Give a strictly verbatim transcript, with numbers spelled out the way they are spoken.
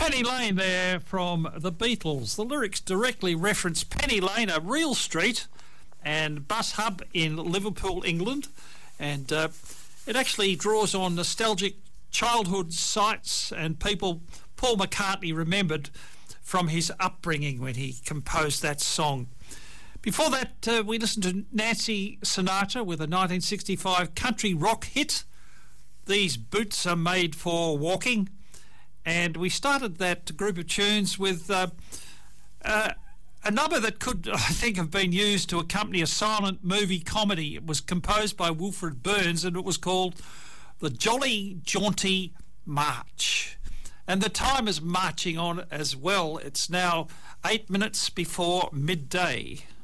Penny Lane there from the Beatles. The lyrics directly reference Penny Lane, a real street and bus hub in Liverpool, England, and uh, it actually draws on nostalgic childhood sights and people Paul McCartney remembered from his upbringing when he composed that song. Before that, uh, we listened to Nancy Sinatra with a nineteen sixty-five country rock hit, These Boots Are Made for Walking. And we started that group of tunes with uh, uh, a number that could, I think, have been used to accompany a silent movie comedy. It was composed by Wilfred Burns and it was called The Jolly Jaunty March. And the time is marching on as well. It's now eight minutes before midday.